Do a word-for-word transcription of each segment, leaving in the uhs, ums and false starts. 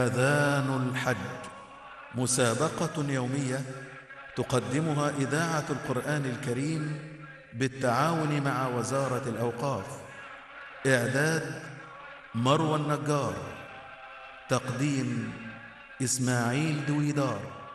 آذان الحج مسابقة يومية تقدمها إذاعة القرآن الكريم بالتعاون مع وزارة الأوقاف. إعداد مروى النجار، تقديم إسماعيل دويدار.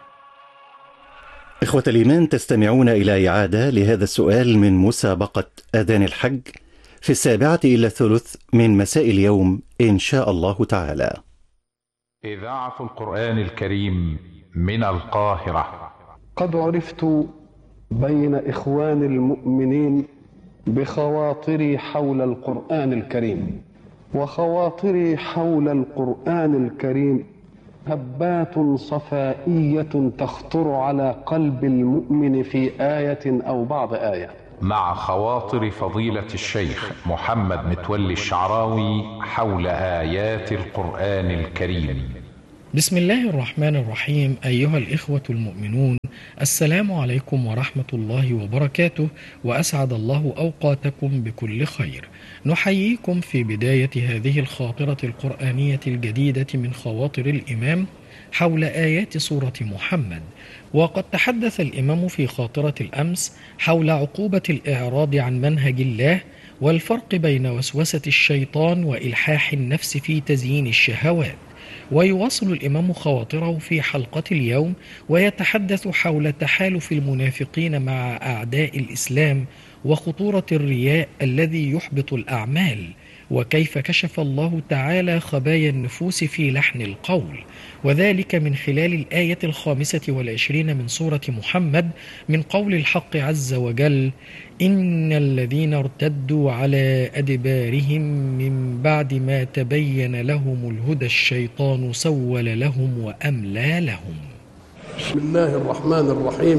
إخوة الإيمان، تستمعون إلى إعادة لهذا السؤال من مسابقة آذان الحج في السابعة إلى الثلث من مساء اليوم إن شاء الله تعالى. إذاعة القرآن الكريم من القاهرة. قد عرفت بين إخوان المؤمنين بخواطري حول القرآن الكريم، وخواطري حول القرآن الكريم هبات صفائية تخطر على قلب المؤمن في آية أو بعض آية. مع خواطر فضيلة الشيخ محمد متولي الشعراوي حول آيات القرآن الكريم. بسم الله الرحمن الرحيم. أيها الإخوة المؤمنون، السلام عليكم ورحمة الله وبركاته، وأسعد الله أوقاتكم بكل خير. نحييكم في بداية هذه الخاطرة القرآنية الجديدة من خواطر الإمام حول آيات سورة محمد. وقد تحدث الإمام في خاطرة الأمس حول عقوبة الإعراض عن منهج الله، والفرق بين وسوسة الشيطان وإلحاح النفس في تزيين الشهوات. ويواصل الإمام خواطره في حلقة اليوم ويتحدث حول تحالف المنافقين مع أعداء الإسلام وخطورة الرياء الذي يحبط الأعمال، وكيف كشف الله تعالى خبايا النفوس في لحن القول، وذلك من خلال الآية الخامسة والعشرين من سورة محمد من قول الحق عز وجل: إن الذين ارتدوا على أدبارهم من بعد ما تبين لهم الهدى الشيطان سول لهم وأملى لهم. بسم الله الرحمن الرحيم.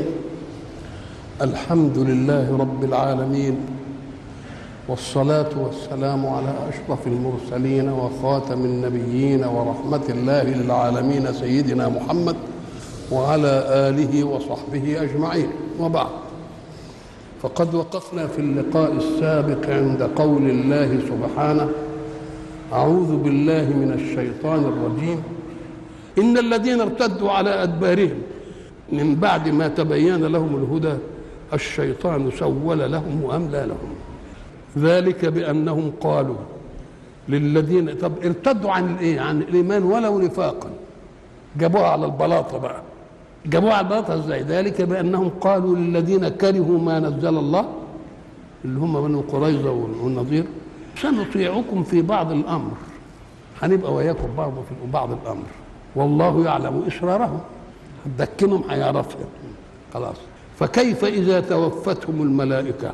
الحمد لله رب العالمين، والصلاة والسلام على أشرف المرسلين وخاتم النبيين ورحمة الله للعالمين سيدنا محمد وعلى آله وصحبه أجمعين، وبعد. فقد وقفنا في اللقاء السابق عند قول الله سبحانه: أعوذ بالله من الشيطان الرجيم. إن الذين ارتدوا على أدبارهم من بعد ما تبين لهم الهدى الشيطان سول لهم وأملى لهم. ذلك بأنهم قالوا للذين طب ارتدوا عن الايه؟ عن الايمان ولو نفاقا. جابوها على البلاطه بقى. جابوها على البلاطه ازاي؟ ذلك بأنهم قالوا للذين كرهوا ما نزل الله، اللي هم بنو قريظه والنضير: سنطيعكم في بعض الامر، هنبقى وياكم برضه في بعض الامر، والله يعلم اسرارهم. هتدكنهم هيعرفها خلاص. فكيف اذا توفتهم الملائكه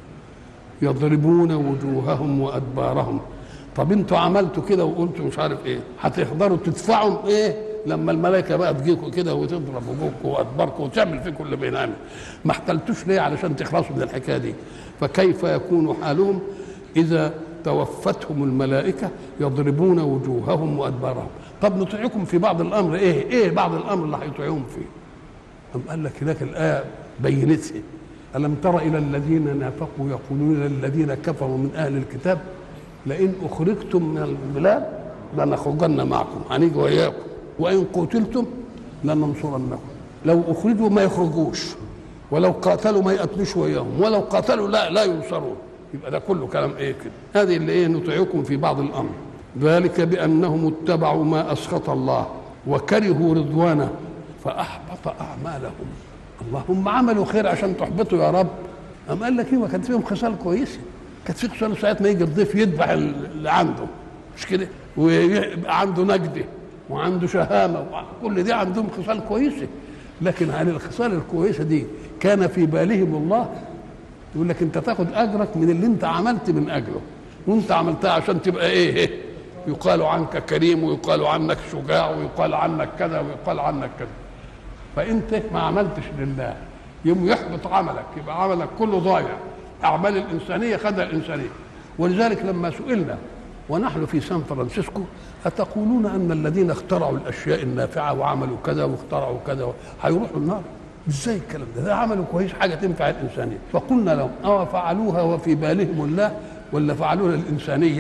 يضربون وجوههم وادبارهم؟ طب انتوا عملتوا كده وقلتوا مش عارف ايه، هتقدروا تدفعوا ايه لما الملائكه بقى تجيكم كده وتضرب وجوهكم وادباركم وتعمل فيكم اللي بينعمل؟ ما احتلتوش ليه علشان تخلصوا من الحكايه دي؟ فكيف يكون حالهم اذا توفتهم الملائكه يضربون وجوههم وادبارهم؟ طب نطيعكم في بعض الامر. ايه ايه بعض الامر اللي هيطيعوهم فيه؟ أم قال لك هناك الايه بينتها: ألم تر إلى الذين نافقوا يقولون للذين كفروا من أهل الكتاب لئن أخرجتم من البلاد لنخرجن معكم، هنيجي وياكم، وإن قتلتم لننصرنكم. لو أخرجوا ما يخرجوش، ولو قاتلوا ما يقتلوش وياهم، ولو قاتلوا لا لا ينصرون. يبقى ده كله كلام إيه كده؟ هذه اللي إيه نطيعكم في بعض الأمر. ذلك بأنهم اتبعوا ما أسخط الله وكرهوا رضوانه فأحبط أعمالهم. اللهم عملوا خير عشان تحبطوا يا رب. أم قال لك ايه؟ ما كانت فيهم خصال كويسه. كانت في خصال ساعات ما يجي الضيف يذبح اللي عنده، مش كده؟ ويبقى عنده نجده وعنده شهامه، كل دي عندهم خصال كويسه. لكن عن الخصال الكويسه دي كان في بالهم الله؟ يقول لك انت تاخد اجرك من اللي انت عملت من اجله، وانت عملتها عشان تبقى ايه, إيه؟ يقال عنك كريم، ويقال عنك شجاع، ويقال عنك كذا، ويقال عنك كذا. فانت ما عملتش لله، يوم يحبط عملك، يبقى عملك كله ضايع. اعمال الانسانيه خدها الانسانيه. ولذلك لما سئلنا ونحن في سان فرانسيسكو: اتقولون ان الذين اخترعوا الاشياء النافعه وعملوا كذا واخترعوا كذا هيروحوا النار؟ ازاي الكلام ده؟ ده عملوا كويس، حاجه تنفع الانسانيه. فقلنا لهم: او فعلوها وفي بالهم الله، ولا فعلوها الانسانيه؟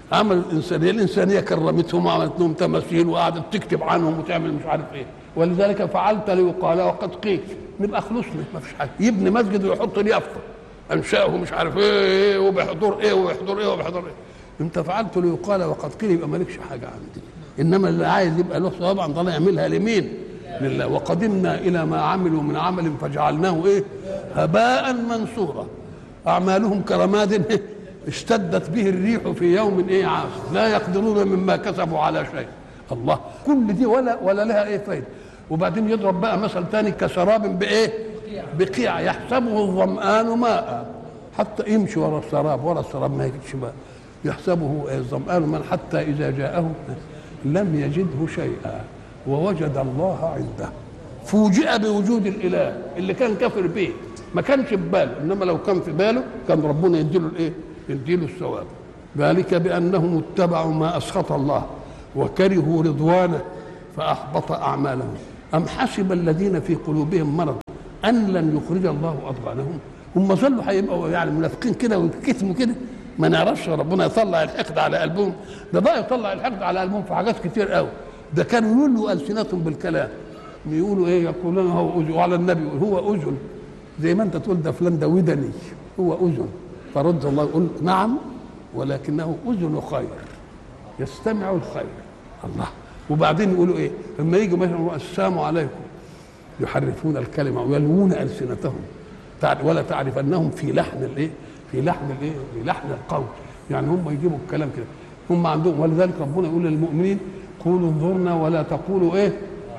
عملوا الإنسانية، الإنسانية كرمتهم وعملت لهم تماثيل وقعدت تكتب عنهم وتعمل مش عارف إيه، ولذلك فعلت ليقال وقد قيل. نبقى خلصنا ما فيش حاجة. يبني مسجد ويحط لي يافطة أنشأه مش عارف إيه وبحضور إيه وبحضور إيه وبحضور إيه. أنت فعلت ليقال وقد قيل، يبقى مالكش حاجة عندي. إنما اللي عايز يبقى له ثواب عند الله يعملها لمين؟ لله. وقدمنا إلى ما عملوا من عمل فجعلناه إيه؟ هباء منثورا. أعمالهم كرماد اشتدت به الريح في يوم ايه عاصف لا يقدرون مما كسبوا على شيء. الله، كل دي ولا ولا لها ايه فايده. وبعدين يضرب بقى مثل ثاني كسراب بايه؟ بقيع يحسبه الظمآن ماء، حتى يمشي ورا السراب، ورا السراب ما يجدش ماء، يحسبه الظمآن ماء حتى اذا جاءه لم يجده شيئا ووجد الله عنده. فوجئ بوجود الاله اللي كان كافر به، ما كانش في باله، انما لو كان في باله كان ربنا يديله الايه؟ يديله الثواب. ذلك بانهم اتبعوا ما اسخط الله وكرهوا رضوانه فاحبط اعمالهم. ام حسب الذين في قلوبهم مرض ان لن يخرج الله اضغانهم. هم ظلوا هيبقوا يعني منافقين كده ويكتموا كده، ما نعرفش ربنا يطلع الحقد على قلبهم. ده بقى يطلع الحقد على قلبهم في حاجات كتير قوي. ده كانوا يقولوا السنتهم بالكلام، يقولوا ايه؟ يقولون هو اذن، وعلى النبي يقول هو اذن، زي ما انت تقول ده فلان ده ودني، هو اذن. فرد الله يقول نعم ولكنه اذن خير يستمع الخير. الله. وبعدين يقولوا ايه لما يجوا مثلا السلام عليكم يحرفون الكلمه ويلوون السنتهم ولا تعرفنهم في لحن الايه في لحن الايه في لحن القول. يعني هم يجيبوا الكلام كده، هم عندهم. ولذلك ربنا يقول للمؤمنين قولوا انظرنا ولا تقولوا ايه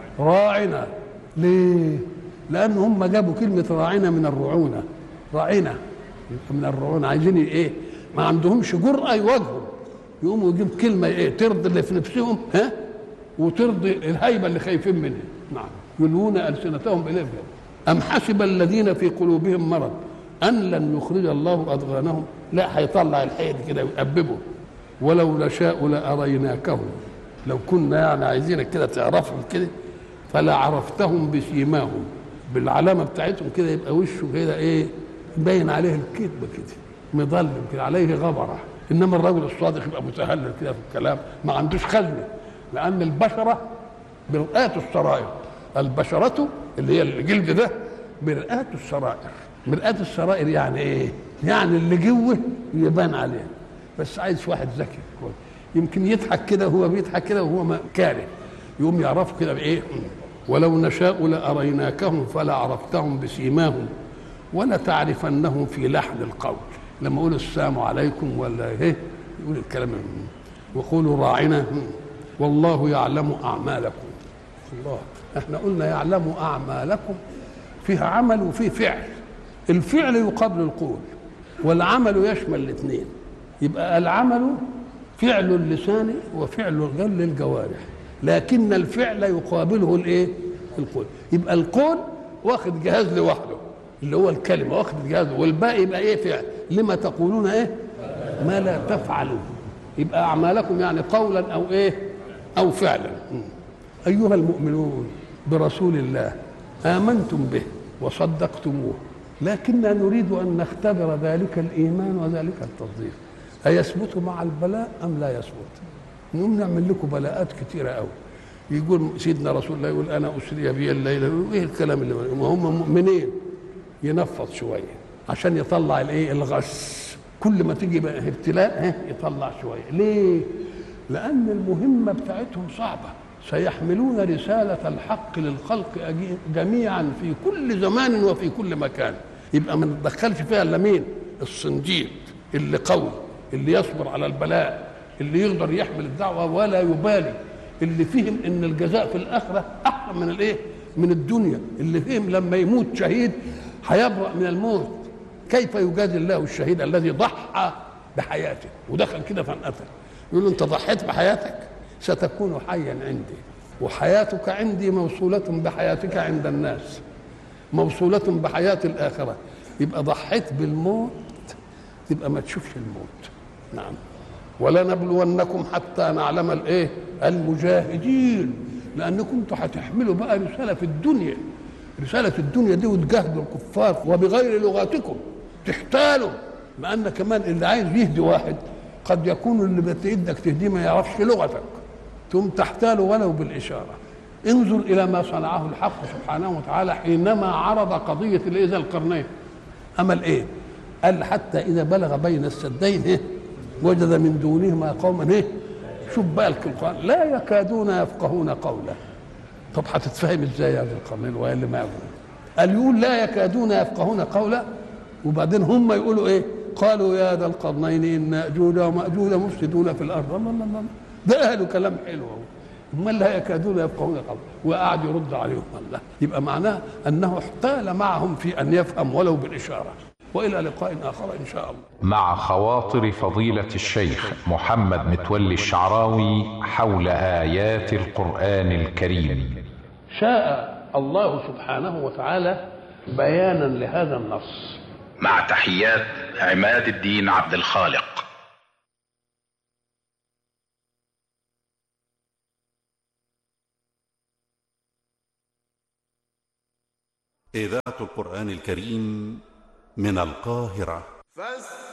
راعنا. ليه؟ لان هم جابوا كلمه راعنا من الرعونه، راعنا من الرعونه، عايزين ايه؟ ما عندهمش جرأه يواجهوا، يقوموا يجيب كلمه ايه ترضي اللي في نفسهم ها وترضي الهيبه اللي خايفين منها. نعم. يلوون السنتهم اليه. ام حسب الذين في قلوبهم مرض ان لن يخرج الله اضغانهم. لا، هيطلع الحيد كده ويقببه. ولو نشاء لاريناكهم، لو كنا يعني عايزينك كده تعرفهم كده فلا عرفتهم بسيماهم، بالعلامه بتاعتهم كده، يبقى وشه كده ايه باين عليه الكذب كده مظلم كده عليه غبره. انما الرجل الصادق يبقى متهلل كده في الكلام، ما عندوش خزنه، لان البشره مرآة السرائر. البشره اللي هي الجلد ده مرآة السرائر. مرآة السرائر يعني ايه؟ يعني اللي جوه يبان عليه. بس عايز واحد ذكي كويس يمكن يضحك كده وهو بيضحك كده وهو كاره، يقوم يعرفوا كده بايه؟ ولو نشاء لاريناكهم فلا عرفتهم بسيماهم ولا تعرفنهم في لحن القول. لما يقول السلام عليكم ولا ايه يقول الكلام وقولوا راعنا والله يعلم اعمالكم. الله، احنا قلنا يعلم اعمالكم، فيها عمل وفيه فعل. الفعل يقابل القول والعمل يشمل الاثنين. يبقى العمل فعل اللسان وفعل الغل الجوارح، لكن الفعل يقابله الايه؟ القول. يبقى القول واخد جهاز لوحده اللي هو الكلمه، واخد جهاز، والباقي يبقى ايه؟ فعل. لما تقولون ايه ما لا تفعلون. يبقى اعمالكم يعني قولا او ايه او فعلا. ايها المؤمنون برسول الله امنتم به وصدقتموه، لكننا نريد ان نختبر ذلك الايمان وذلك التصديق ايثبت مع البلاء ام لا يثبت. نقوم نعمل لكم بلاءات كثيره قوي. يقول سيدنا رسول الله يقول انا اسري بي الليله، ايه الكلام اللي هم مؤمنين؟ ينفض شويه عشان يطلع الايه الغش. كل ما تيجي بقى ابتلاء يطلع شويه. ليه؟ لان المهمه بتاعتهم صعبه. سيحملون رساله الحق للخلق جميعا في كل زمان وفي كل مكان. يبقى ما نتدخلش فيها الا مين؟ الصنديد اللي قوي، اللي يصبر على البلاء، اللي يقدر يحمل الدعوه ولا يبالي، اللي فهم ان الجزاء في الاخره احسن من الايه؟ من الدنيا، اللي فهم لما يموت شهيد هيبرأ من الموت. كيف يجازي الله الشهيد الذي ضحى بحياته ودخل كده فانقتل؟ يقول له انت ضحيت بحياتك ستكون حيا عندي، وحياتك عندي موصولة بحياتك عند الناس، موصولة بحياة الآخرة. يبقى ضحيت بالموت تبقى ما تشوفش الموت. نعم. ولنبلونكم حتى نعلم الايه؟ المجاهدين، لانكم انتوا هتحملوا بقى رساله في الدنيا، رساله الدنيا دي وتجاهدوا الكفار وبغير لغاتكم تحتالوا. لان كمان اللي عايز يهدي واحد قد يكون اللي بتيدك تهديه ما يعرفش لغتك، ثم تحتاله ولو بالإشارة. انظر إلى ما صنعه الحق سبحانه وتعالى حينما عرض قضية ذي القرنين. أمل إيه؟ قال حتى إذا بلغ بين السدين إيه؟ وجد من دونهما قوما إيه؟ شوف بقى القرآن لا يكادون يفقهون قولا. طب هتتفهم ازاي هذا القرنين وهي اللي ما يقول؟ قال يقول لا يكادون يفقهون قولا، وبعدين هم يقولوا ايه؟ قالوا يا ذا القرنين ان ياجوج وماجوج مفسدون في الارض. الله الله الله، ده قالوا كلام حلو اهو، هم لا يكادون يفقهون قولا، وقعد يرد عليهم. الله، يبقى معناه انه احتال معهم في ان يفهم ولو بالاشاره. والى لقاء اخر ان شاء الله. مع خواطر فضيلة الشيخ محمد متولي الشعراوي حول آيات القرآن الكريم. شاء الله سبحانه وتعالى بيانا لهذا النص. مع تحيات عماد الدين عبد الخالق. إذاعة القرآن الكريم من القاهرة.